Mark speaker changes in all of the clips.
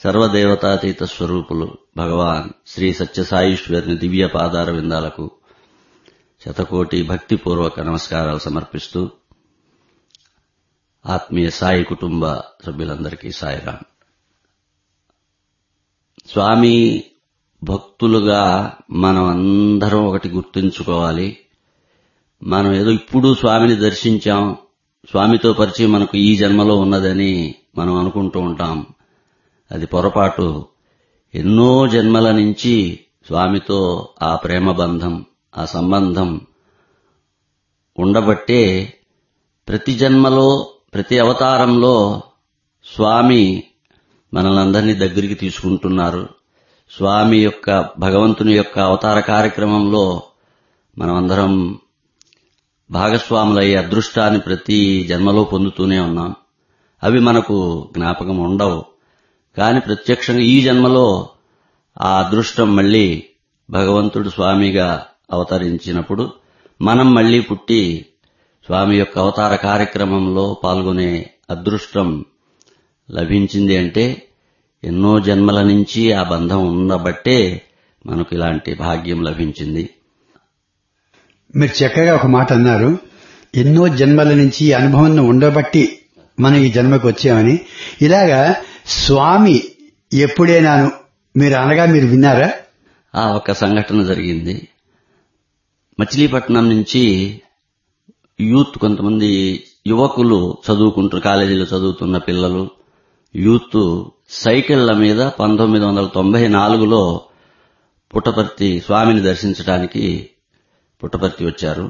Speaker 1: సర్వదేవతాతీత స్వరూపులు భగవాన్ శ్రీ సత్యసాయీశ్వరుని దివ్య పాదార విందాలకు శతకోటి భక్తిపూర్వక నమస్కారాలు సమర్పిస్తూ ఆత్మీయ సాయి కుటుంబ సభ్యులందరికీ సాయిరాం. స్వామి భక్తులుగా మనం అందరం ఒకటి గుర్తుంచుకోవాలి. మనం ఏదో ఇప్పుడు స్వామిని దర్శించాం, స్వామితో పరిచయం మనకు ఈ జన్మలో ఉన్నదని మనం అనుకుంటూ ఉంటాం. అది పొరపాటు. ఎన్నో జన్మల నుంచి స్వామితో ఆ ప్రేమ బంధం, ఆ సంబంధం ఉండబట్టే ప్రతి జన్మలో ప్రతి అవతారంలో స్వామి మనలందరినీ దగ్గరికి తీసుకుంటున్నారు. స్వామి యొక్క భగవంతుని యొక్క అవతార కార్యక్రమంలో మనమందరం భాగస్వాములయ్యే అదృష్టాన్ని ప్రతి జన్మలో పొందుతూనే ఉన్నాం. అవి మనకు జ్ఞాపకం ఉండవు, కానీ ప్రత్యక్షంగా ఈ జన్మలో ఆ అదృష్టం మళ్లీ భగవంతుడు స్వామిగా అవతరించినప్పుడు మనం మళ్లీ పుట్టి స్వామి యొక్క అవతార కార్యక్రమంలో పాల్గొనే అదృష్టం లభించింది. అంటే ఎన్నో జన్మల నుంచి ఆ బంధం ఉండబట్టే మనకు ఇలాంటి భాగ్యం లభించింది.
Speaker 2: మీరు చక్కగా ఒక మాట అన్నారు, ఎన్నో జన్మల నుంచి ఈ అనుభవం ఉండబట్టి మనం ఈ జన్మకు వచ్చామని. ఇలాగా స్వామి ఎప్పుడైనాను మీరు అనగా మీరు విన్నారా?
Speaker 1: ఒక సంఘటన జరిగింది. మచిలీపట్నం నుంచి యూత్ కొంతమంది యువకులు కాలేజీలో చదువుతున్న పిల్లలు యూత్ సైకిళ్ల మీద 1994లో పుట్టపర్తి స్వామిని దర్శించడానికి పుట్టపర్తి వచ్చారు.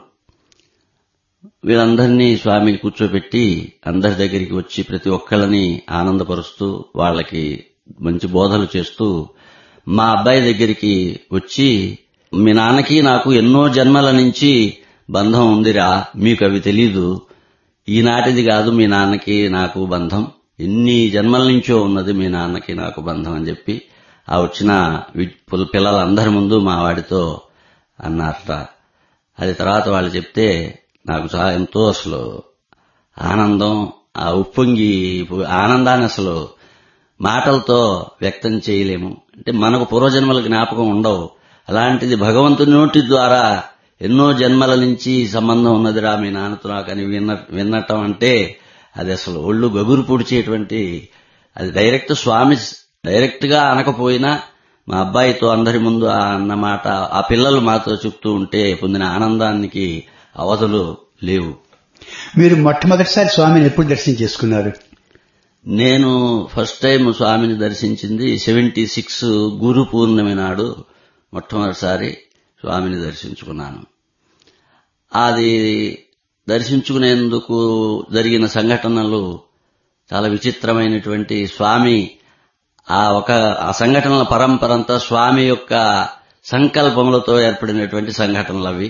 Speaker 1: వీళ్ళందరినీ స్వామికి కూర్చోబెట్టి అందరి దగ్గరికి వచ్చి ప్రతి ఒక్కళ్ళని ఆనందపరుస్తూ వాళ్ళకి మంచి బోధలు చేస్తూ మా అబ్బాయి దగ్గరికి వచ్చి, మీ నాన్నకి నాకు ఎన్నో జన్మల నుంచి బంధం ఉందిరా, మీకు అవి తెలీదు. ఈనాటిది కాదు మీ నాన్నకి నాకు బంధం, ఎన్ని జన్మల నుంచో ఉన్నది మీ నాన్నకి నాకు బంధం అని చెప్పి ఆ వచ్చిన పిల్లలందరి ముందు మా వాడితో అన్నారట. అది తర్వాత వాళ్ళు చెప్తే నాకు చాలా ఎంతో అసలు ఆనందం, ఆ ఉప్పొంగి ఆనందాన్ని అసలు మాటలతో వ్యక్తం చేయలేము. అంటే మనకు పూర్వజన్మల జ్ఞాపకం ఉండవు, అలాంటిది భగవంతుని నోటి ద్వారా ఎన్నో జన్మల నుంచి సంబంధం ఉన్నదిరా మీ నాన్నతో నాకని వినటం అంటే అది అసలు ఒళ్ళు గగురు పొడిచేటువంటి, అది డైరెక్ట్ గా అనకపోయినా మా అబ్బాయితో అందరి ముందు అన్నమాట ఆ పిల్లలు మాతో చెప్తూ ఉంటే పొందిన ఆనందానికి అవధులు లేవు.
Speaker 2: మీరు మొట్టమొదటిసారి స్వామిని ఎప్పుడు దర్శనం చేసుకున్నారు?
Speaker 1: నేను ఫస్ట్ టైం స్వామిని దర్శించింది 76 గురు పూర్ణిమ నాడు మొట్టమొదటిసారి స్వామిని దర్శించుకున్నాను. అది దర్శించుకునేందుకు జరిగిన సంఘటనలు చాలా విచిత్రమైనటువంటి, స్వామి ఆ సంఘటనల పరంపరంతా స్వామి యొక్క సంకల్పములతో ఏర్పడినటువంటి సంఘటనలు అవి.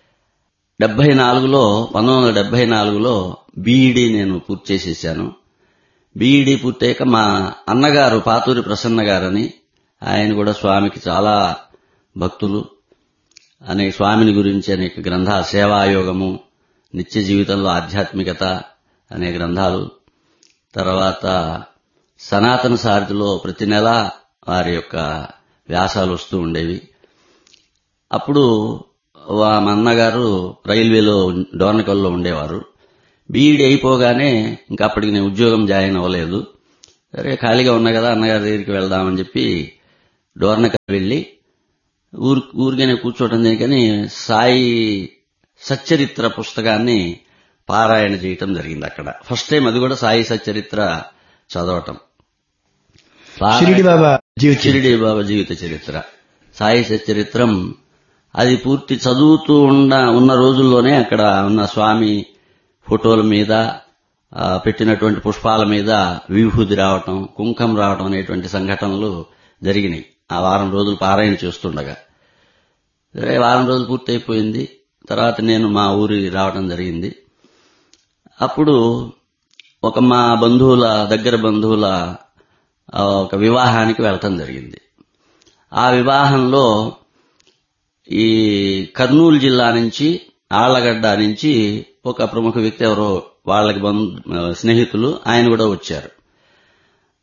Speaker 1: 1974లో బీఈడీ నేను పూర్తి చేసేశాను. బీఈడీ పూర్తయ్యాక మా అన్నగారు పాతూరి ప్రసన్న గారని, ఆయన కూడా స్వామికి చాలా భక్తులు, అనేక స్వామిని గురించి అనేక గ్రంథాలు, సేవాయోగము, నిత్య జీవితంలో ఆధ్యాత్మికత అనే గ్రంథాలు, తర్వాత సనాతన సారథిలో ప్రతి నెల వారి యొక్క వ్యాసాలు వస్తూ ఉండేవి. అప్పుడు మా అన్నగారు రైల్వేలో డోర్నకల్లో ఉండేవారు. బీఈడీ అయిపోగానే ఇంకా అప్పటికి నేను ఉద్యోగం జాయిన్ అవ్వలేదు. సరే ఖాళీగా ఉన్నా కదా అన్నగారి దగ్గరికి వెళ్దామని చెప్పి డోర్నకల్ వెళ్లి ఊరిగానే కూర్చోవటం జరిగింది. సాయి సచ్చరిత్ర పుస్తకాన్ని పారాయణ చేయటం జరిగింది అక్కడ. ఫస్ట్ టైం అది కూడా సాయి సచ్చరిత్ర చదవటం.
Speaker 2: షిరిడి
Speaker 1: బాబా జీవిత చరిత్ర, సాయి సచ్చరిత్రం. అది పూర్తి చదువుతూ ఉన్న రోజుల్లోనే అక్కడ ఉన్న స్వామి ఫోటోల మీద పెట్టినటువంటి పుష్పాల మీద విభూది రావటం, కుంకం రావటం అనేటువంటి సంఘటనలు జరిగినాయి ఆ వారం రోజులు పారాయణ చేస్తుండగా. సరే వారం రోజులు పూర్తయిపోయింది. తర్వాత నేను మా ఊరి రావడం జరిగింది. అప్పుడు మా దగ్గర బంధువుల ఒక వివాహానికి వెళ్ళటం జరిగింది. ఆ వివాహంలో ఈ కర్నూలు జిల్లా నుంచి ఆళ్లగడ్డ నుంచి ఒక ప్రముఖ వ్యక్తి ఎవరో వాళ్ళకి స్నేహితులు ఆయన కూడా వచ్చారు.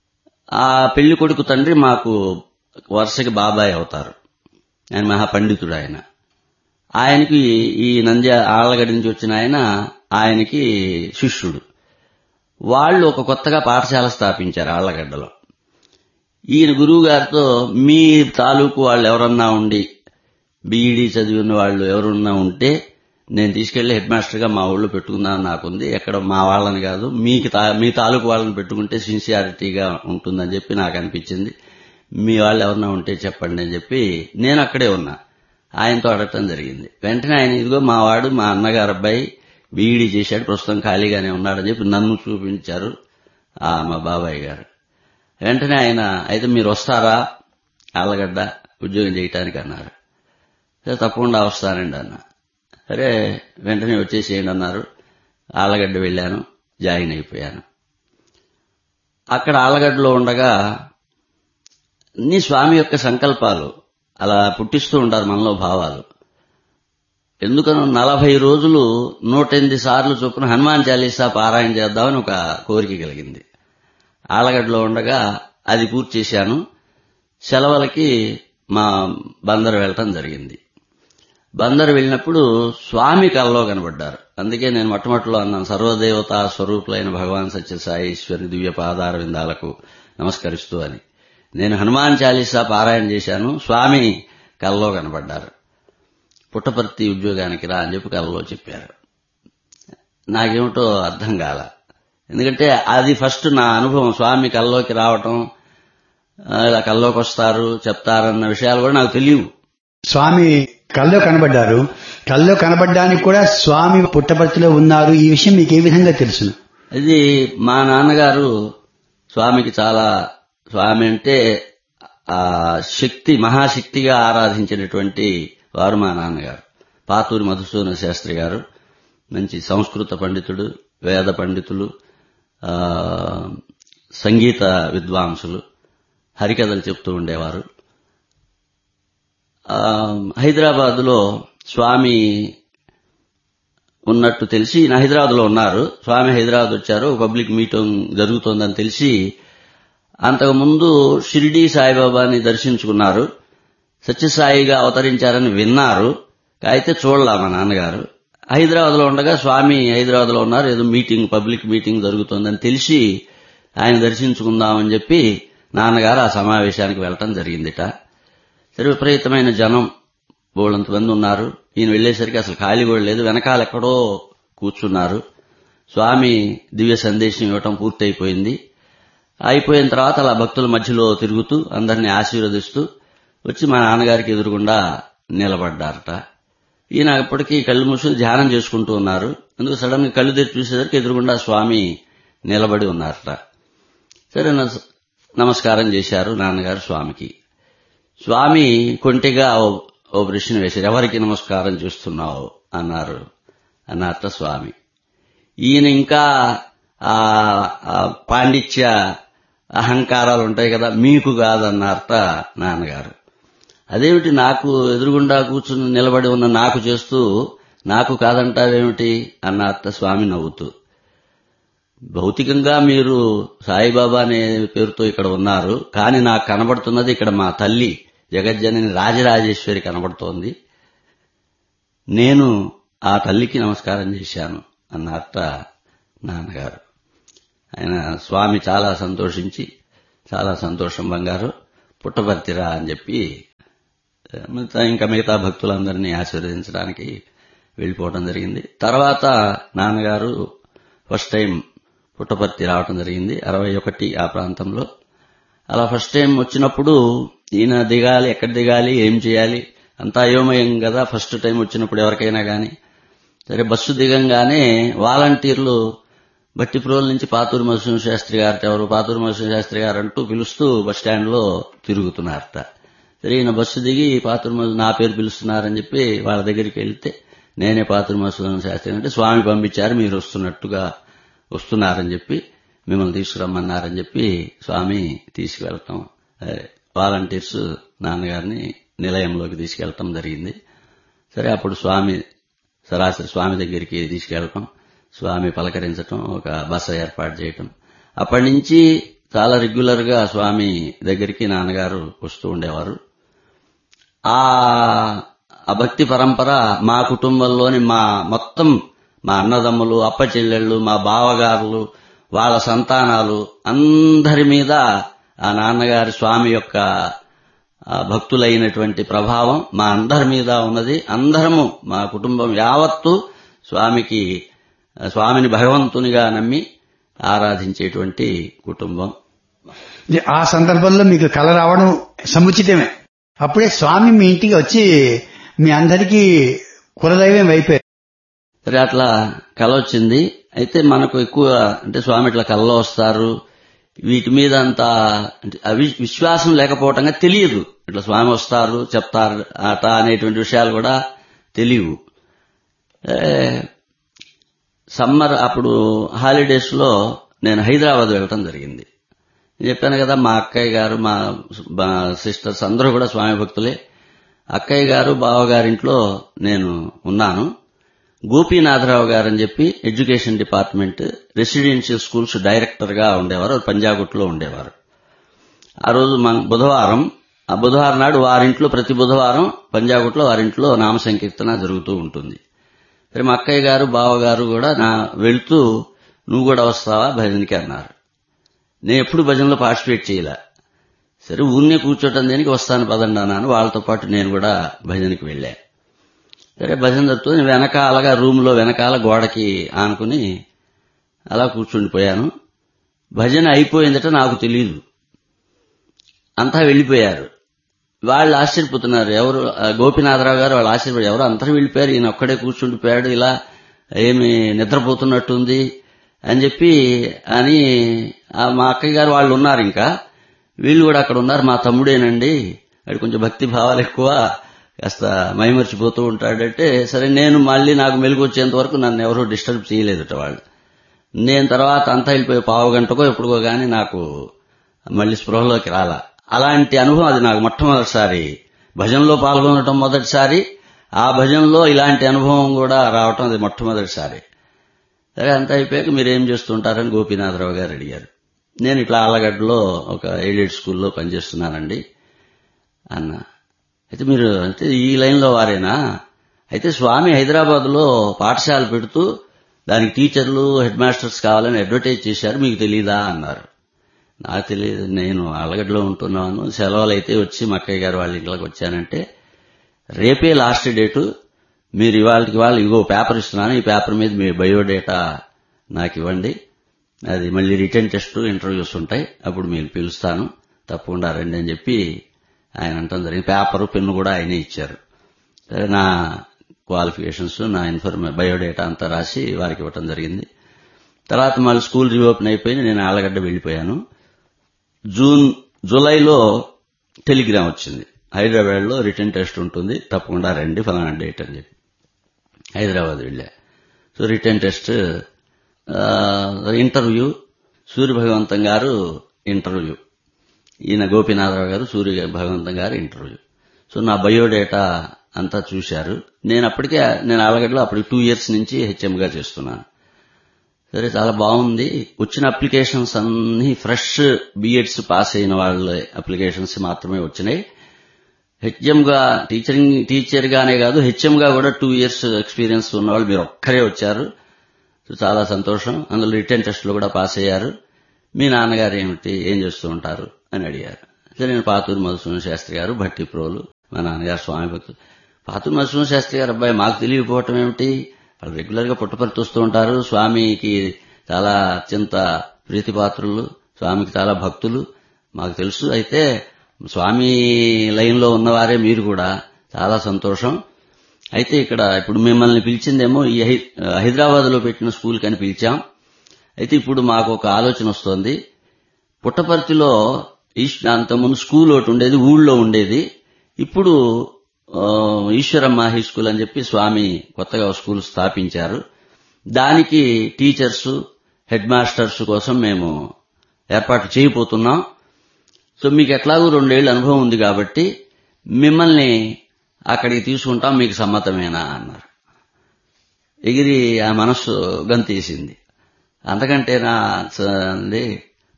Speaker 1: ఆ పెళ్లి కొడుకు తండ్రి మాకు వరుసకి బాబాయ్ అవుతారు. ఆయన మహాపండితుడు. ఆయనకి ఈ ఆళ్లగడ్డ నుంచి వచ్చిన ఆయనకి శిష్యుడు. వాళ్ళు ఒక కొత్తగా పాఠశాల స్థాపించారు ఆళ్లగడ్డలో. ఈయన గురువు గారితో మీ తాలూకు వాళ్ళు ఎవరన్నా ఉండి బీఈడీ చదివిన వాళ్ళు ఎవరున్నా ఉంటే నేను తీసుకెళ్లి హెడ్ మాస్టర్గా మా ఊళ్ళో పెట్టుకుందామని నాకుంది. ఎక్కడ మా వాళ్ళని కాదు, మీ తాలూకు వాళ్ళని పెట్టుకుంటే సిన్సియారిటీగా ఉంటుందని చెప్పి నాకు అనిపించింది. మీ వాళ్ళు ఎవరన్నా ఉంటే చెప్పండి అని చెప్పి నేను అక్కడే ఉన్నా. ఆయనతో అడగటం జరిగింది. వెంటనే ఆయన ఇదిగో మా వాడు మా అన్నగారు అబ్బాయి బీఈడీ చేశాడు, ప్రస్తుతం ఖాళీగానే ఉన్నాడని చెప్పి నన్ను చూపించారు మా బాబాయ్ గారు. వెంటనే ఆయన అయితే మీరు వస్తారా ఆళ్లగడ్డ ఉద్యోగం చేయటానికి అన్నారు. తప్పకుండా వస్తానండి అన్న. సరే వెంటనే వచ్చేసేయండి అన్నారు. ఆళ్లగడ్డ వెళ్ళాను, జాయిన్ అయిపోయాను. అక్కడ ఆళ్లగడ్డలో ఉండగా అన్ని స్వామి యొక్క సంకల్పాలు అలా పుట్టిస్తూ ఉంటారు మనలో భావాలు. ఎందుకనో 40 రోజులు 108 సార్లు చొప్పున హనుమాన్ చాలీసా పారాయణ చేద్దామని ఒక కోరిక కలిగింది. ఆళ్లగడ్డలో ఉండగా అది పూర్తి చేశాను. సెలవులకి మా బందరు వెళ్ళటం జరిగింది. బందరు వెళ్ళినప్పుడు స్వామి కల్లో కనబడ్డారు. అందుకే నేను మొట్టమొదటిలో అన్నాను, సర్వదేవతా స్వరూపులైన భగవాన్ సత్యసాయి ఈశ్వరుని దివ్య పాదార విందాలకు నమస్కరిస్తూ అని. నేను హనుమాన్ చాలీసా పారాయణ చేశాను, స్వామి కల్లో కనబడ్డారు. పుట్టపర్తి ఉద్యోగానికి రా అని చెప్పి కల్లో చెప్పారు. నాకేమిటో అర్థం కాల. ఎందుకంటే అది ఫస్ట్ నా అనుభవం. స్వామి కల్లోకి రావటం, ఇలా కల్లోకి వస్తారు చెప్తారన్న విషయాలు కూడా నాకు తెలియవు.
Speaker 2: స్వామి కల్లో కనబడ్డారు. కల్లో కనబడ్డానికి కూడా స్వామి పుట్టపర్తిలో ఉన్నారు. ఈ విషయం మీకు ఏ విధంగా తెలుసును?
Speaker 1: ఇది మా నాన్నగారు స్వామికి చాలా, స్వామి అంటే ఆ శక్తి, మహాశక్తిగా ఆరాధించినటువంటి వారు మా నాన్నగారు. పాతూరి మధుసూదన శాస్త్రి గారు మంచి సంస్కృత పండితుడు, వేద పండితులు, సంగీత విద్వాంసులు, హరికథలు చెప్తూ ఉండేవారు. హైదరాబాద్లో స్వామి ఉన్నట్టు తెలిసి, హైదరాబాద్లో ఉన్నారు, స్వామి హైదరాబాద్ వచ్చారు, పబ్లిక్ మీటింగ్ జరుగుతోందని తెలిసి అంతకుముందు షిరిడీ సాయిబాబాని దర్శించుకున్నారు, సత్యసాయిగా అవతరించారని విన్నారు. అయితే చూడలా మా నాన్నగారు. హైదరాబాద్లో ఉండగా స్వామి హైదరాబాద్లో ఉన్నారు, ఏదో మీటింగ్, పబ్లిక్ మీటింగ్ జరుగుతోందని తెలిసి ఆయన దర్శించుకుందామని చెప్పి నాన్నగారు ఆ సమావేశానికి వెళ్లటం జరిగిందిట. సరే విపరీతమైన జనం, బోళ్ళంతమంది ఉన్నారు. ఈయన వెళ్లేసరికి అసలు ఖాళీ కూడా లేదు, వెనకాల ఎక్కడో కూర్చున్నారు. స్వామి దివ్య సందేశం ఇవ్వటం పూర్తయిపోయింది. అయిపోయిన తర్వాత అలా భక్తుల మధ్యలో తిరుగుతూ అందరినీ ఆశీర్వదిస్తూ వచ్చి మా నాన్నగారికి ఎదురుగుండా నిలబడ్డారట. ఈయన అప్పటికీ కళ్ళు మూసుకుని ధ్యానం చేసుకుంటూ ఉన్నారు. అందుకు సడన్ గా కళ్ళు తెరిచి చూసేసరికి ఎదురుగుండా స్వామి నిలబడి ఉన్నారట. సరే నమస్కారం చేశారు నాన్నగారు స్వామికి. స్వామి కొంటిగా ఓ ప్రశ్న వేశారు, ఎవరికి నమస్కారం చేస్తున్నావు అన్నారట స్వామి. ఈయన ఇంకా పాండిత్య అహంకారాలు ఉంటాయి కదా, మీకు కాదన్నారట నాన్నగారు. అదేమిటి, నాకు ఎదురుగుండా కూర్చుని నిలబడి ఉన్న నాకు చేస్తూ నాకు కాదంటావేమిటి అన్నారట స్వామి నవ్వుతూ. భౌతికంగా మీరు సాయిబాబా అనే పేరుతో ఇక్కడ ఉన్నారు, కానీ నాకు కనబడుతున్నది ఇక్కడ మా తల్లి జగజ్జనని రాజరాజేశ్వరి కనబడుతోంది. నేను ఆ తల్లికి నమస్కారం చేశాను అన్నారట నాన్నగారు. ఆయన స్వామి చాలా సంతోషించి, చాలా సంతోషం బంగారు, పుట్టపర్తిరా అని చెప్పి ఇంకా మిగతా భక్తులందరినీ ఆశీర్వదించడానికి వెళ్ళిపోవడం జరిగింది. తర్వాత నాన్నగారు ఫస్ట్ టైం పుట్టపర్తి రావడం జరిగింది 61 ఆ ప్రాంతంలో. అలా ఫస్ట్ టైం వచ్చినప్పుడు ఈయన దిగాలి, ఎక్కడ దిగాలి, ఏం చేయాలి అంతా అయోమయం కదా ఫస్ట్ టైం వచ్చినప్పుడు ఎవరికైనా గాని. సరే బస్సు దిగంగానే వాలంటీర్లు బట్టిప్రోలు నుంచి పాతూరి మధుసూదన శాస్త్రి గారు ఎవరు, పాతూరి మధుసూదన శాస్త్రి గారు అంటూ పిలుస్తూ బస్టాండ్లో తిరుగుతున్నారట. సరే ఈయన బస్సు దిగి పాతూరి నా పేరు పిలుస్తున్నారని చెప్పి వాళ్ళ దగ్గరికి వెళ్తే నేనే పాతూరి మధుసూదన శాస్త్రి అంటే స్వామి పంపించారు, మీరు వస్తున్నారని చెప్పి మిమ్మల్ని తీసుకురమ్మన్నారని చెప్పి స్వామి తీసుకువెళ్ళటం, వాలంటీర్స్ నాన్నగారిని నిలయంలోకి తీసుకెళ్లటం జరిగింది. సరే అప్పుడు సరాసరి స్వామి దగ్గరికి తీసుకెళ్లటం, స్వామి పలకరించటం, ఒక బస ఏర్పాటు చేయటం. అప్పటి నుంచి చాలా రెగ్యులర్ గా స్వామి దగ్గరికి నాన్నగారు వస్తూ ఉండేవారు. ఆ భక్తి పరంపర మా కుటుంబంలోని మొత్తం మా అన్నదమ్ములు, అప్పచెల్లెళ్ళు, మా బావగారులు, వాళ్ళ సంతానాలు అందరి మీద ఆ నాన్నగారి స్వామి యొక్క భక్తులైనటువంటి ప్రభావం మా అందరి మీద ఉన్నది. అందరము మా కుటుంబం యావత్తు స్వామిని భగవంతునిగా నమ్మి ఆరాధించేటువంటి కుటుంబం.
Speaker 2: ఆ సందర్భంలో మీకు కల రావడం సముచితమే. అప్పుడే స్వామి మీ ఇంటికి వచ్చి మీ అందరికీ కులదైవం అయిపోయారు.
Speaker 1: సరే, అట్లా కల వచ్చింది. అయితే మనకు ఎక్కువ అంటే స్వామి ఇట్లా కలలో వస్తారు, వీటి మీద అంత విశ్వాసం లేకపోవటంగా తెలియదు. ఇట్లా స్వామి వస్తారు చెప్తారు అట అనేటువంటి విషయాలు కూడా తెలియవు. సమ్మర్ అప్పుడు హాలిడేస్ లో నేను హైదరాబాద్ వెళ్ళటం జరిగింది. నేను చెప్పాను కదా, మా అక్కయ్య గారు మా సిస్టర్స్ అందరూ కూడా స్వామి భక్తులే. అక్కయ్య గారు బావగారింట్లో నేను ఉన్నాను. గోపీనాథరావు గారని చెప్పి education department residential schools director గా ఉండేవారు. పంజాగుట్లో ఉండేవారు. ఆ రోజు బుధవారం నాడు వారింట్లో ప్రతి బుధవారం పంజాగుట్లో వారింట్లో నామ సంకీర్తన జరుగుతూ ఉంటుంది. సరే, మా అక్కయ్య గారు బావగారు కూడా వెళ్తూ నువ్వు కూడా వస్తావా భజనకి అన్నారు. నేను ఎప్పుడు భజనలో పార్టిసిపేట్ చేయలే. సరే, ఊరినే కూర్చోటం దేనికి, వస్తాను పదండి అన్నాను. వాళ్ళతో పాటు నేను కూడా భజనకి వెళ్ళా. సరే, భజన జరుగుతుంది. వెనకాలగా రూమ్లో వెనకాల గోడకి ఆనుకుని అలా కూర్చుండిపోయాను. భజన అయిపోయిందట నాకు తెలియదు. అంతా వెళ్లిపోయారు. వాళ్ళు ఆశ్చర్యపోతున్నారు. ఎవరు? గోపీనాథరావు గారు వాళ్ళు ఆశ్చర్యపోయారు. ఎవరు అందరూ వెళ్లిపోయారు, ఈయన ఒక్కడే కూర్చుండిపోయాడు, ఇలా ఏమి నిద్రపోతున్నట్టుంది అని చెప్పి అని మా అక్కయ్య గారు వాళ్ళు ఉన్నారు. ఇంకా వీళ్ళు కూడా అక్కడ ఉన్నారు. మా తమ్ముడేనండి, వాడు కొంచెం భక్తి భావాలు ఎక్కువ, కాస్త మైమర్చిపోతూ ఉంటాడంటే, సరే నేను మళ్ళీ నాకు మెలుగు వచ్చేంత వరకు నన్ను ఎవరూ డిస్టర్బ్ చేయలేదట వాళ్ళు. నేను తర్వాత అంతా వెళ్ళిపోయి పావు గంటకో ఎప్పుడుకో గానీ నాకు మళ్ళీ స్పృహలోకి రాలా. అలాంటి అనుభవం అది నాకు మొట్టమొదటిసారి. భజనలో పాల్గొనడం మొదటిసారి, ఆ భజనలో ఇలాంటి అనుభవం కూడా రావటం అది మొట్టమొదటిసారి. సరే, అంతా అయిపోయాక మీరేం చేస్తుంటారని గోపీనాథరావు గారు అడిగారు. నేను ఇట్లా ఆళ్లగడ్డలో ఒక ఎయిడెడ్ స్కూల్లో పనిచేస్తున్నానండి అన్నా. అయితే మీరు అంటే ఈ లైన్లో వారేనా? అయితే స్వామి హైదరాబాద్ లో పాఠశాల పెడుతూ దానికి టీచర్లు హెడ్ మాస్టర్స్ కావాలని అడ్వర్టైజ్ చేశారు, మీకు తెలీదా అన్నారు. నాకు తెలియదు, నేను ఆళ్లగడ్డలో ఉంటున్నాను, సెలవులు అయితే వచ్చి మా అక్కయ్య గారు వాళ్ళ ఇంట్లోకి వచ్చానంటే, రేపే లాస్ట్ డేటు, మీరు ఇవాళకి వాళ్ళు ఇగో పేపర్ ఇస్తున్నాను, ఈ పేపర్ మీద మీ బయోడేటా నాకు ఇవ్వండి, అది మళ్ళీ రిటర్న్ టెస్ట్ ఇంటర్వ్యూస్ ఉంటాయి, అప్పుడు మీరు పిలుస్తాను, తప్పకుండా రండి అని చెప్పి ఆయన అంటాం జరిగింది. పేపరు పెన్ను కూడా ఆయనే ఇచ్చారు. సరే, నా క్వాలిఫికేషన్స్ నా బయోడేటా అంతా రాసి వారికి ఇవ్వటం జరిగింది. తర్వాత మళ్ళీ స్కూల్ రీఓపెన్ అయిపోయి నేను ఆళ్లగడ్డ వెళ్లిపోయాను. జూలైలో టెలిగ్రామ్ వచ్చింది, హైదరాబాద్ లో రిటర్న్ టెస్ట్ ఉంటుంది, తప్పకుండా రండి ఫలానా డేట్ అని చెప్పి. హైదరాబాద్ వెళ్ళా. సో రిటర్న్ టెస్ట్, ఇంటర్వ్యూ, సూర్య భగవంతం గారు ఇంటర్వ్యూ, ఈయన గోపీనాథరావు గారు సూర్య భగవంతం గారు ఇంటర్వ్యూ. సో నా బయోడేటా అంతా చూశారు. నేను ఆళ్లగడ్డలో అప్పుడు 2 years నుంచి హెచ్ఎంగా చేస్తున్నాను. సరే, చాలా బాగుంది. వచ్చిన అప్లికేషన్స్ అన్ని ఫ్రెష్ బిఎడ్స్ పాస్ అయిన వాళ్ళ అప్లికేషన్స్ మాత్రమే వచ్చినాయి. హెచ్ఎంగా టీచర్ గానే కాదు, హెచ్ఎంగా కూడా 2 years ఎక్స్పీరియన్స్ ఉన్నవాళ్ళు మీరు ఒక్కరే వచ్చారు. సో చాలా సంతోషం. అందులో రిటర్న్ టెస్ట్ లో కూడా పాస్ అయ్యారు. మీ నాన్నగారు ఏం చేస్తూ ఉంటారు అని అడిగారు. సరే, నేను పాతూరు మధుసూదన శాస్త్రి గారు భట్టి ప్రోలు, మా నాన్నగారు స్వామి భక్తులు. పాతూరు మధుసూదన శాస్త్రి గారు అబ్బాయి మాకు తెలియకపోవటం ఏమిటి, వాళ్ళు రెగ్యులర్ గా పుట్టపర్తి వస్తూ ఉంటారు, స్వామికి చాలా అత్యంత ప్రీతిపాత్రులు, స్వామికి చాలా భక్తులు, మాకు తెలుసు. అయితే స్వామి లైన్ లో ఉన్నవారే మీరు కూడా, చాలా సంతోషం. అయితే ఇప్పుడు మిమ్మల్ని పిలిచిందేమో ఈ హైదరాబాద్ లో పెట్టిన స్కూల్ కని పిలిచాం. అయితే ఇప్పుడు మాకు ఒక ఆలోచన వస్తోంది, పుట్టపర్తిలో అంతకుముందు స్కూల్ ఒకటి ఉండేది, ఊళ్ళో ఉండేది, ఇప్పుడు ఈశ్వరమ్మ హై స్కూల్ అని చెప్పి స్వామి కొత్తగా స్కూల్ స్థాపించారు. దానికి టీచర్స్ హెడ్ మాస్టర్స్ కోసం మేము ఏర్పాటు చేయబోతున్నాం. సో మీకు ఎట్లాగూ 2 ఏళ్ల అనుభవం ఉంది కాబట్టి మిమ్మల్ని అక్కడికి తీసుకుంటాం, మీకు సమ్మతమేనా అన్నారు. ఎగిరి ఆ మనస్సు గంతేసింది. అంతకంటే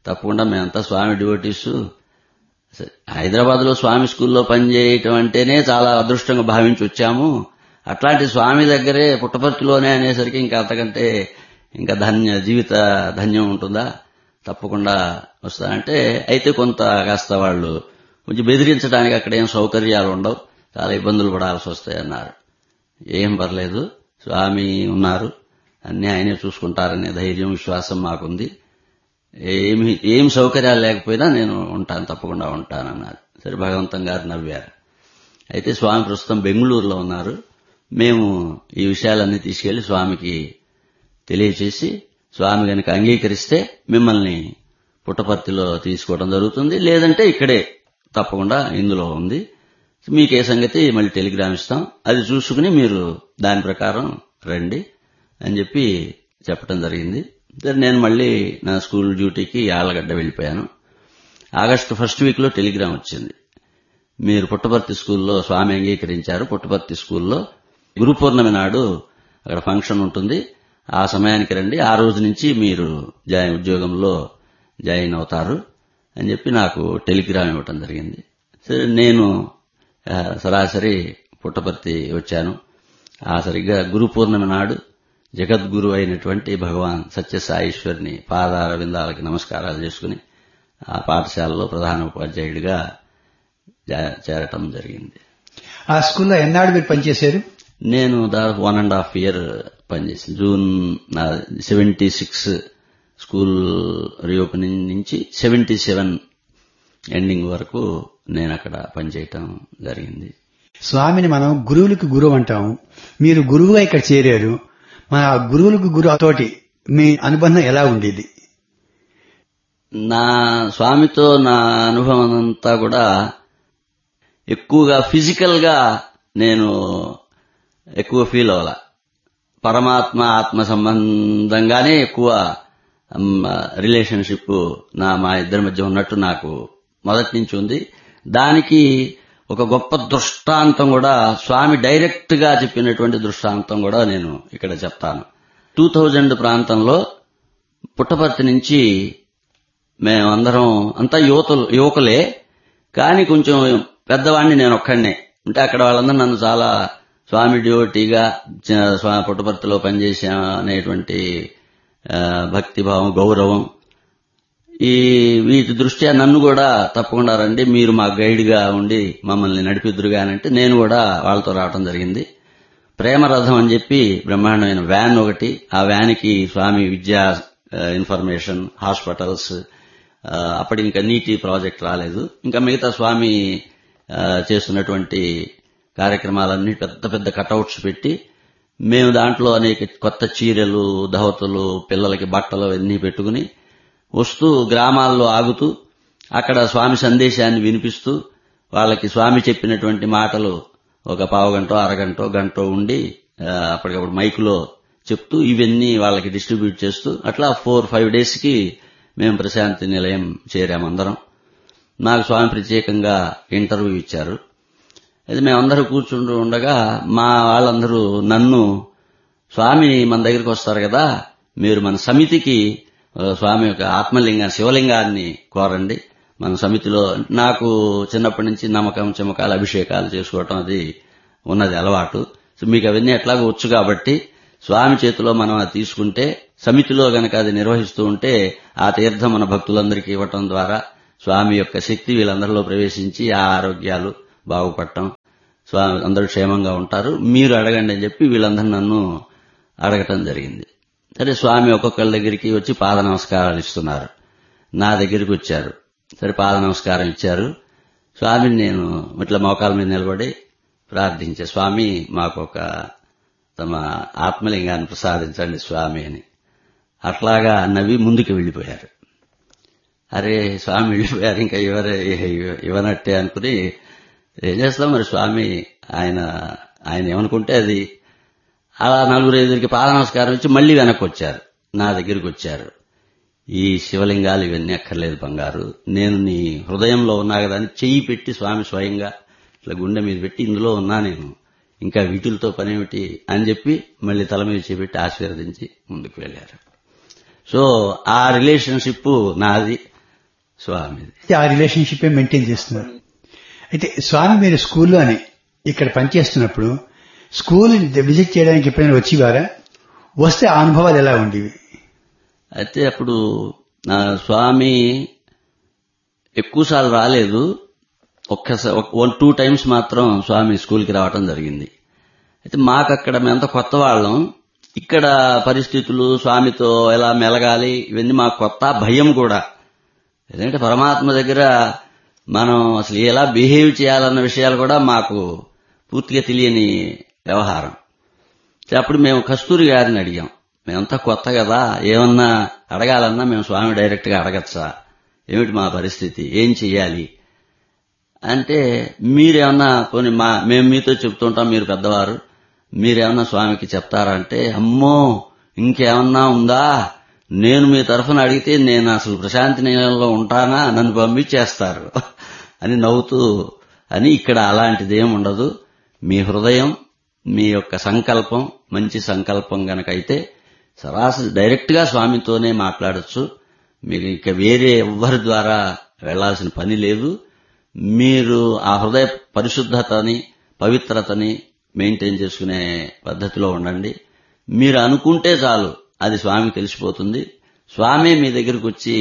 Speaker 1: తప్పకుండా మేమంతా స్వామి డివోటీస్. హైదరాబాద్ లో స్వామి స్కూల్లో పనిచేయటం అంటేనే చాలా అదృష్టంగా భావించి వచ్చాము. అట్లాంటి స్వామి దగ్గరే పుట్టపర్తిలోనే అనేసరికి ఇంకా అంతకంటే ఇంకా జీవిత ధన్యం ఉంటుందా? తప్పకుండా వస్తానంటే, అయితే కొంత కాస్త వాళ్ళు కొంచెం బెదిరించడానికి అక్కడ ఏం సౌకర్యాలు ఉండవు, చాలా ఇబ్బందులు పడాల్సి వస్తాయన్నారు. ఏం పర్లేదు, స్వామి ఉన్నారు, అన్నీ ఆయనే చూసుకుంటారనే ధైర్యం విశ్వాసం మాకుంది. ఏం సౌకర్యాలు లేకపోయినా నేను ఉంటాను, తప్పకుండా ఉంటానన్నారు. సరే, భగవంతం గారు నవ్వారు. అయితే స్వామి ప్రస్తుతం బెంగళూరులో ఉన్నారు. మేము ఈ విషయాలన్నీ తీసుకెళ్లి స్వామికి తెలియచేసి, స్వామి గనక అంగీకరిస్తే మిమ్మల్ని పుట్టపర్తిలో తీసుకోవడం జరుగుతుంది, లేదంటే ఇక్కడే తప్పకుండా ఇందులో ఉంది, మీకే సంగతి మళ్ళీ టెలిగ్రామ్ ఇస్తాం, అది చూసుకుని మీరు దాని ప్రకారం రండి అని చెప్పి చెప్పడం జరిగింది. నేను మళ్ళీ నా స్కూల్ డ్యూటీకి ఆళ్లగడ్డ వెళ్లిపోయాను. ఆగస్టు ఫస్ట్ వీక్ లో టెలిగ్రామ్ వచ్చింది, మీరు పుట్టపర్తి స్కూల్లో స్వామి అంగీకరించారు, పుట్టపర్తి స్కూల్లో గురు పౌర్ణమి నాడు అక్కడ ఫంక్షన్ ఉంటుంది, ఆ సమయానికి రండి, ఆ రోజు నుంచి మీరు ఉద్యోగంలో జాయిన్ అవుతారు అని చెప్పి నాకు టెలిగ్రామ్ ఇవ్వటం జరిగింది. సరే, నేను సరాసరి పుట్టపర్తి వచ్చాను. ఆ సరిగ్గా గురు పౌర్ణమి నాడు జగద్గురు అయినటువంటి భగవాన్ సత్యసాయీశ్వరిని పాదార విందాలకి నమస్కారాలు చేసుకుని ఆ పాఠశాలలో ప్రధాన ఉపాధ్యాయుడిగా చేరటం జరిగింది.
Speaker 2: ఆ స్కూల్లో ఎన్నాడు మీరు పనిచేశారు?
Speaker 1: నేను దాదాపు 1.5 year పనిచేసింది. జూన్ 76 స్కూల్ రీఓపెనింగ్ నుంచి 77 ఎండింగ్ వరకు నేను అక్కడ పనిచేయటం జరిగింది.
Speaker 2: స్వామిని మనం గురువులకు గురువు అంటాము, మీరు గురువుగా ఇక్కడ చేరారు. మన గురువులకు గురువు తోటి మీ అనుబంధం ఎలా ఉండేది?
Speaker 1: నా స్వామితో నా అనుభవం అంతా కూడా ఎక్కువగా ఫిజికల్ గా నేను ఎక్కువ ఫీల్ అవ్వాల, పరమాత్మ ఆత్మ సంబంధంగానే ఎక్కువ రిలేషన్షిప్ మా ఇద్దరి మధ్య ఉన్నట్టు నాకు మొదటి నుంచి ఉంది. దానికి ఒక గొప్ప దృష్టాంతం కూడా స్వామి డైరెక్ట్ గా చెప్పినటువంటి దృష్టాంతం కూడా నేను ఇక్కడ చెప్తాను. 2000 ప్రాంతంలో పుట్టపర్తి నుంచి మేమందరం అంతా యువకులే, కానీ కొంచెం పెద్దవాడిని నేను ఒక్కడినే. అంటే అక్కడ వాళ్ళందరూ నన్ను చాలా స్వామి డివోటీగా పుట్టపర్తిలో పనిచేసా అనేటువంటి భక్తిభావం, గౌరవం, వీటి దృష్ట్యా నన్ను కూడా తప్పకుండా రండి, మీరు మా గైడ్గా ఉండి మమ్మల్ని నడిపిద్దురుగానంటే నేను కూడా వాళ్ళతో రావడం జరిగింది. ప్రేమరథం అని చెప్పి బ్రహ్మాండమైన వ్యాన్ ఒకటి, ఆ వ్యాన్కి స్వామి విద్యా ఇన్ఫర్మేషన్, హాస్పిటల్స్, అప్పటి ఇంకా నీటి ప్రాజెక్ట్ రాలేదు, ఇంకా మిగతా స్వామి చేస్తున్నటువంటి కార్యక్రమాలన్నీ పెద్ద పెద్ద కటౌట్స్ పెట్టి మేము దాంట్లో అనేక కొత్త చీరలు, ధవతులు, పిల్లలకి బట్టలు అన్నీ పెట్టుకుని వస్తూ గ్రామాల్లో ఆగుతూ అక్కడ స్వామి సందేశాన్ని వినిపిస్తూ వాళ్ళకి స్వామి చెప్పినటువంటి మాటలు ఒక పావుగంటో అరగంటో గంటో ఉండి అప్పటికప్పుడు మైకులో చెప్తూ ఇవన్నీ వాళ్ళకి డిస్ట్రిబ్యూట్ చేస్తూ అట్లా 4-5 days కి మేము ప్రశాంతి నిలయం చేరామందరం. నాకు స్వామి ప్రత్యేకంగా ఇంటర్వ్యూ ఇచ్చారు. అయితే మేమందరూ కూర్చుంటూ ఉండగా మా వాళ్ళందరూ నన్ను, స్వామి మన దగ్గరికి వస్తారు కదా, మీరు మన సమితికి స్వామి యొక్క ఆత్మలింగాన్ని, శివలింగాన్ని కోరండి మన సమితిలో. నాకు చిన్నప్పటి నుంచి నమ్మకం, చెమకాలు, అభిషేకాలు చేసుకోవటం అది ఉన్నది అలవాటు. మీకు అవన్నీ ఎట్లాగో వచ్చు కాబట్టి స్వామి చేతిలో మనం అది తీసుకుంటే, సమితిలో గనక అది నిర్వహిస్తూ ఉంటే ఆ తీర్థం మన భక్తులందరికీ ఇవ్వటం ద్వారా స్వామి యొక్క శక్తి వీళ్ళందరిలో ప్రవేశించి ఆ ఆరోగ్యాలు బాగుపడటం, స్వామి అందరూ క్షేమంగా ఉంటారు, మీరు అడగండి అని చెప్పి వీళ్ళందరూ నన్ను అడగటం జరిగింది. సరే, స్వామి ఒక్కొక్కళ్ళ దగ్గరికి వచ్చి పాద నమస్కారాలు ఇస్తున్నారు. నా దగ్గరికి వచ్చారు. సరే, పాద నమస్కారం ఇచ్చారు. స్వామిని నేను ఇట్లా మోకాల మీద నిలబడి ప్రార్థించే, స్వామి మాకు ఒక తమ ఆత్మలింగాన్ని ప్రసాదించండి స్వామి అని. అట్లాగా నవ్వి ముందుకు వెళ్లిపోయారు. అరే, స్వామి వెళ్ళిపోయారు, ఇంకా ఇవ్వనట్టే అనుకుని ఏం చేస్తాం మరి, స్వామి ఆయన ఏమనుకుంటే అది. అలా 4-5 పాద నమస్కారం ఇచ్చి మళ్లీ వెనక్కి వచ్చారు, నా దగ్గరికి వచ్చారు. ఈ శివలింగాలు ఇవన్నీ అక్కర్లేదు బంగారు, నేను నీ హృదయంలో ఉన్నా కదా అని చెయ్యి పెట్టి స్వామి స్వయంగా ఇట్లా గుండె మీద పెట్టి ఇందులో ఉన్నా నేను, ఇంకా వీటిలతో పనేమిటి అని చెప్పి మళ్లీ తల మీద చేపెట్టి ఆశీర్వదించి ముందుకు వెళ్లారు. సో ఆ రిలేషన్షిప్ నాది స్వామిది.
Speaker 2: ఆ రిలేషన్షిప్ మెయింటైన్ చేస్తున్నారు. అయితే స్వామి మీరు స్కూల్లోనే ఇక్కడ పనిచేస్తున్నప్పుడు స్కూల్ విజిట్ చేయడానికి ఎప్పుడైనా వచ్చేవారా? వస్తే ఆ అనుభవాలు ఎలా ఉండేవి?
Speaker 1: అయితే అప్పుడు నా స్వామి ఎక్కువసార్లు రాలేదు. ఒక్కసారి 1-2 టైమ్స్ మాత్రం స్వామి స్కూల్కి రావటం జరిగింది. అయితే మాకు అక్కడ మేమంతా కొత్త వాళ్ళం. ఇక్కడ పరిస్థితులు, స్వామితో ఎలా మెలగాలి, ఇవన్నీ మాకు కొత్త, భయం కూడా. ఎందుకంటే పరమాత్మ దగ్గర మనం అసలు ఎలా బిహేవ్ చేయాలన్న విషయాలు కూడా మాకు పూర్తిగా తెలియని వ్యవహారం. అప్పుడు మేము కస్తూరి గారిని అడిగాం. మేమంతా కొత్త కదా, ఏమన్నా అడగాలన్నా మేము స్వామి డైరెక్ట్ గా అడగచ్చా, ఏమిటి మా పరిస్థితి, ఏం చెయ్యాలి అంటే, మీరేమన్నా పోనీ మేము మీతో చెప్తుంటాం, మీరు పెద్దవారు, మీరేమన్నా స్వామికి చెప్తారా అంటే, అమ్మో ఇంకేమన్నా ఉందా, నేను మీ తరఫున అడిగితే నేను అసలు ప్రశాంతి నిలయంలో ఉంటానా, నన్ను పంపించేస్తారు అని నవ్వుతూ, అని ఇక్కడ అలాంటిదేం ఉండదు, మీ హృదయం, మీ యొక్క సంకల్పం మంచి సంకల్పం గనకైతే సరాసరి డైరెక్ట్ గా స్వామితోనే మాట్లాడొచ్చు. మీరు ఇక వేరే ఎవ్వరి ద్వారా వెళ్లాల్సిన పని లేదు. మీరు ఆ హృదయ పరిశుద్ధతని, పవిత్రతని మెయింటైన్ చేసుకునే పద్ధతిలో ఉండండి. మీరు అనుకుంటే చాలు, అది స్వామికి తెలిసిపోతుంది. స్వామి మీ దగ్గరకు వచ్చి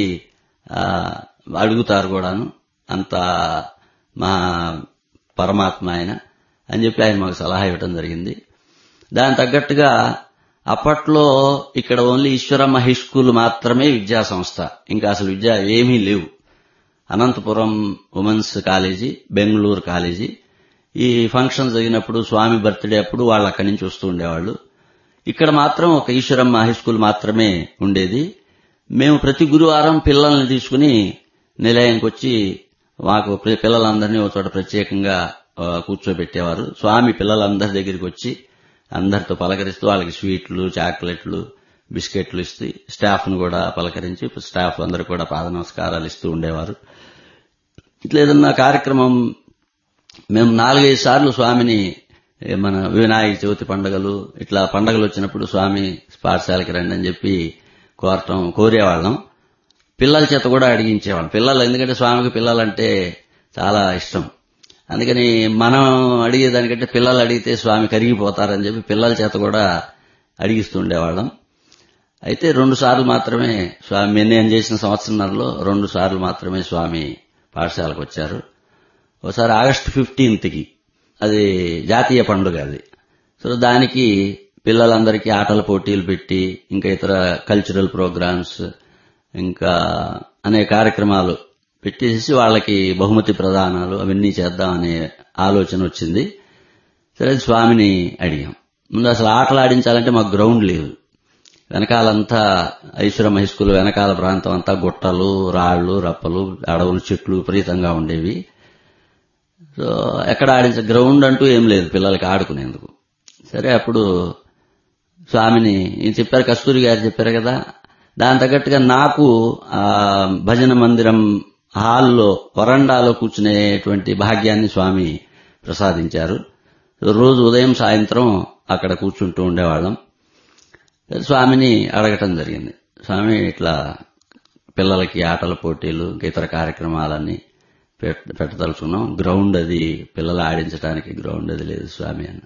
Speaker 1: అడుగుతారు కూడాను. అంత మా పరమాత్మ ఆయన అని చెప్పి ఆయన మాకు సలహా ఇవ్వడం జరిగింది. దానికి తగ్గట్టుగా అప్పట్లో ఇక్కడ ఓన్లీ ఈశ్వరమ్మ హై స్కూల్ మాత్రమే విద్యా సంస్థ, ఇంకా అసలు విద్య ఏమీ లేవు. Anantapuram women's college, Bengaluru college. ఈ ఫంక్షన్ జరిగినప్పుడు, స్వామి బర్త్డే అప్పుడు వాళ్ళు అక్కడి నుంచి వస్తూ ఉండేవాళ్లు. ఇక్కడ మాత్రం ఒక ఈశ్వరమ్మ హై స్కూల్ మాత్రమే ఉండేది. మేము ప్రతి గురువారం పిల్లల్ని తీసుకుని నిలయంకి వచ్చి మాకు పిల్లలందరినీ ఒక చోట ప్రత్యేకంగా కూర్చోబెట్టేవారు. స్వామి పిల్లలందరి దగ్గరికి వచ్చి అందరితో పలకరిస్తూ వాళ్ళకి స్వీట్లు, చాక్లెట్లు, బిస్కెట్లు ఇస్తూ స్టాఫ్ ను కూడా పలకరించి స్టాఫ్ అందరూ కూడా పాద నమస్కారాలు ఇస్తూ ఉండేవారు. ఇట్లా ఏదన్నా కార్యక్రమం మేము 4-5 సార్లు స్వామిని, మన వినాయక చవితి పండుగలు, ఇట్లా పండుగలు వచ్చినప్పుడు స్వామి పాఠశాలకి రండి అని చెప్పి కోరేవాళ్ళం. పిల్లల చేత కూడా అడిగించేవాళ్ళం. పిల్లలు, ఎందుకంటే స్వామికి పిల్లలంటే చాలా ఇష్టం. అందుకని మనం అడిగేదానికంటే పిల్లలు అడిగితే స్వామి కరిగిపోతారని చెప్పి పిల్లల చేత కూడా అడిగిస్తూ ఉండేవాళ్ళం. అయితే 2 సార్లు మాత్రమే స్వామి, నేను చేసిన సంవత్సరంలో 2 సార్లు మాత్రమే స్వామి పాఠశాలకు వచ్చారు. ఒకసారి ఆగస్టు 15కి, అది జాతీయ పండుగ అది. సో దానికి పిల్లలందరికీ ఆటల పోటీలు పెట్టి, ఇంకా ఇతర కల్చరల్ ప్రోగ్రామ్స్, ఇంకా అనేక కార్యక్రమాలు పెట్టేసి వాళ్ళకి బహుమతి ప్రదానాలు అవన్నీ చేద్దామనే ఆలోచన వచ్చింది. సరే స్వామిని అడిగాం. ముందు అసలు ఆటలు ఆడించాలంటే మాకు గ్రౌండ్ లేదు. వెనకాలంతా ఈశ్వరమ్మ హై స్కూల్ వెనకాల ప్రాంతం అంతా గుట్టలు, రాళ్లు, రప్పలు, అడవులు, చెట్లు విపరీతంగా ఉండేవి. సో ఎక్కడ ఆడించే గ్రౌండ్ అంటూ ఏం లేదు పిల్లలకి ఆడుకునేందుకు. సరే అప్పుడు స్వామిని చెప్పారు, కస్తూరి గారు చెప్పారు కదా, దాని తగ్గట్టుగా నాకు ఆ భజన మందిరం హాల్లో వరండాలో కూర్చునేటువంటి భాగ్యాన్ని స్వామి ప్రసాదించారు. రోజు ఉదయం సాయంత్రం అక్కడ కూర్చుంటూ ఉండేవాళ్ళం. స్వామిని అడగటం జరిగింది, స్వామి ఇట్లా పిల్లలకి ఆటల పోటీలు, ఇతర కార్యక్రమాలన్నీ పెట్టదలుచుకున్నాం, గ్రౌండ్ అది పిల్లలు ఆడించడానికి గ్రౌండ్ అది లేదు స్వామి అని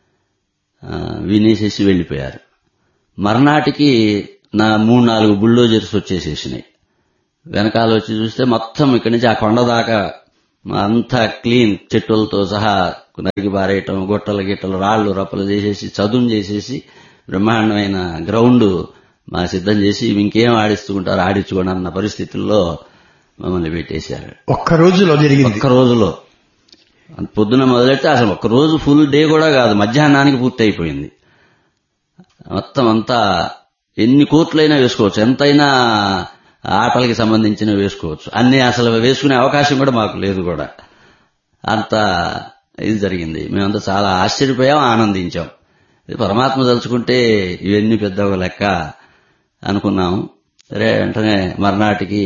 Speaker 1: వినేసేసి వెళ్లిపోయారు. మర్నాటికి నా 3-4 బుల్డోజర్స్ వచ్చేసేసినాయి. వెనకాల వచ్చి చూస్తే మొత్తం ఇక్కడి నుంచి ఆ కొండ దాకా అంతా క్లీన్, చెట్టులతో సహా నరికి బారేయటం, గుట్టలు గిట్టలు, రాళ్లు రప్పలు చేసేసి చదును చేసేసి బ్రహ్మాండమైన గ్రౌండ్ మా సిద్ధం చేసి ఇంకేం ఆడిస్తుంటారు ఆడించుకోండి అన్న పరిస్థితుల్లో మమ్మల్ని పెట్టేశారు.
Speaker 2: ఒక్క రోజులో జరిగింది.
Speaker 1: ఒక్క రోజులో పొద్దున మొదలెడితే అసలు ఒక్క రోజు ఫుల్ డే కూడా కాదు, మధ్యాహ్నానికి పూర్తి అయిపోయింది. మొత్తం అంతా ఎన్ని కోట్లైనా వేసుకోవచ్చు, ఎంతైనా ఆటలకి సంబంధించిన వేసుకోవచ్చు, అన్ని అసలు వేసుకునే అవకాశం కూడా మాకు లేదు కూడా. అంత ఇది జరిగింది. మేమంతా చాలా ఆశ్చర్యపోయాం, ఆనందించాం. పరమాత్మ తలుచుకుంటే ఇవన్నీ పెద్ద లెక్క అనుకున్నాం. సరే వెంటనే మర్నాటికి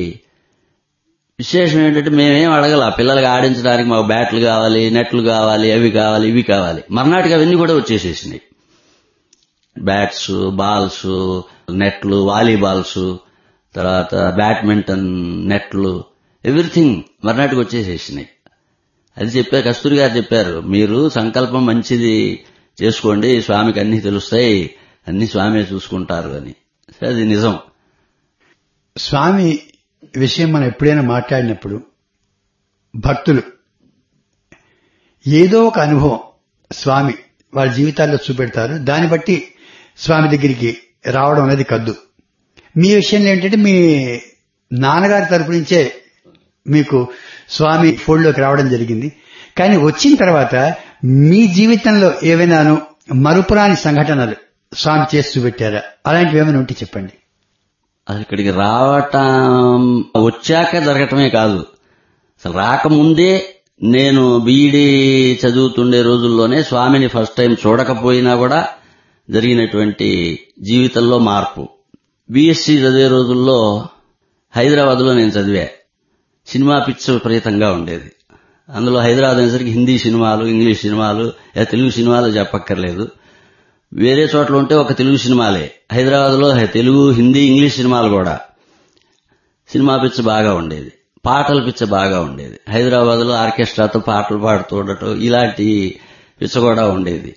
Speaker 1: విశేషం ఏంటంటే మేమేం అడగల, పిల్లలకి ఆడించడానికి మాకు బ్యాట్లు కావాలి, నెట్లు కావాలి, అవి కావాలి, ఇవి కావాలి. మర్నాటికి అవన్నీ కూడా వచ్చేసేసినాయి. బ్యాట్స్, బాల్స్, నెట్లు, వాలీబాల్స్, తర్వాత బ్యాడ్మింటన్ నెట్లు, ఎవ్రీథింగ్ మర్నాటికి వచ్చేసేసినాయి. అది చెప్పారు, కస్తూరి గారు చెప్పారు, మీరు సంకల్పం మంచిది చేసుకోండి, స్వామికి అన్ని తెలుస్తాయి, అన్ని స్వామి చూసుకుంటారు అని. అది నిజం.
Speaker 2: స్వామి విషయం మనం ఎప్పుడైనా మాట్లాడినప్పుడు భక్తులు ఏదో ఒక అనుభవం స్వామి వాళ్ళ జీవితాల్లో చూపెడతారు. దాన్ని బట్టి స్వామి దగ్గరికి రావడం అనేది కద్దు. మీ విషయంలో ఏంటంటే మీ నాన్నగారి తరపు నుంచే మీకు స్వామి ఫోల్డ్లోకి రావడం జరిగింది. కానీ వచ్చిన తర్వాత మీ జీవితంలో ఏవైనాను మరుపురాని సంఘటనలు స్వామి చేసి చూపెట్టారా? అలాంటివి ఏమైనా ఉంటే చెప్పండి.
Speaker 1: అది ఇక్కడికి రావటం వచ్చాక జరగటమే కాదు, అసలు రాకముందే నేను బీఈడీ చదువుతుండే రోజుల్లోనే స్వామిని ఫస్ట్ టైం చూడకపోయినా కూడా జరిగినటువంటి జీవితంలో మార్పు. బీఎస్సీ చదివే రోజుల్లో హైదరాబాద్లో నేను చదివా. సినిమా పిచ్చి విపరీతంగా ఉండేది. అందులో హైదరాబాద్ అనేసరికి హిందీ సినిమాలు, ఇంగ్లీష్ సినిమాలు, తెలుగు సినిమాలు చెప్పక్కర్లేదు. వేరే చోట్ల ఉంటే ఒక తెలుగు సినిమాలే, హైదరాబాద్లో తెలుగు, హిందీ, ఇంగ్లీష్ సినిమాలు కూడా. సినిమా పిచ్చ బాగా ఉండేది, పాటల పిచ్చ బాగా ఉండేది. హైదరాబాద్లో ఆర్కెస్ట్రాతో పాటలు పాడుతూ ఉండటం, ఇలాంటి పిచ్చ కూడా ఉండేది.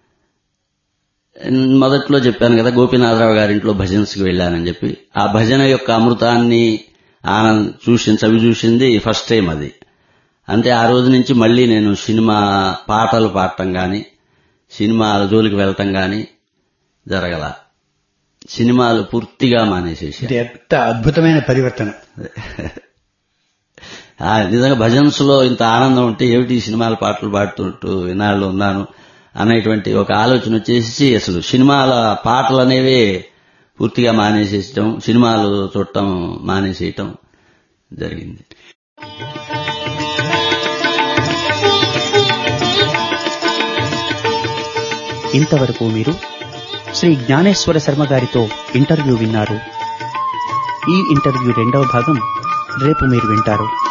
Speaker 1: మొదట్లో చెప్పాను కదా, గోపీనాథరావు గారింట్లో భజన్స్కి వెళ్ళానని చెప్పి. ఆ భజన యొక్క అమృతాన్ని చవి చూసింది ఫస్ట్ టైం అది. అంటే ఆ రోజు నుంచి మళ్లీ నేను సినిమా పాటలు పాడటం గాని, సినిమాల జోలికి వెళ్ళటం గాని జరగల. సినిమాలు పూర్తిగా మానేసేసి.
Speaker 2: ఎంత అద్భుతమైన పరివర్తన!
Speaker 1: నిజంగా భజన్స్ లో ఇంత ఆనందం ఉంటే ఏమిటి సినిమాల పాటలు పాడుతుంటూ ఇన్నాళ్ళు ఉన్నాను అనేటువంటి ఒక ఆలోచన వచ్చేసి అసలు సినిమాల పాటలు అనేవి పూర్తిగా మానేసేయటం, సినిమాలు చూడటం మానేసేయటం జరిగింది.
Speaker 3: ఇంతవరకు మీరు శ్రీ జ్ఞానేశ్వర శర్మ గారితో ఇంటర్వ్యూ విన్నారు. ఈ ఇంటర్వ్యూ 2వ భాగం రేపు మీరు వింటారు.